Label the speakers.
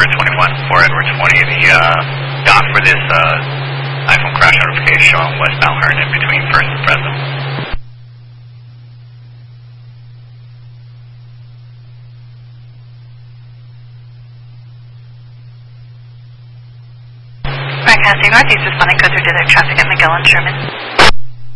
Speaker 1: 21 for Edward 20. The dot for this iPhone crash notification showing westbound Herndon between First and Fresno.
Speaker 2: Broadcasting Northeast responding code 3 desert traffic at McGill and Sherman.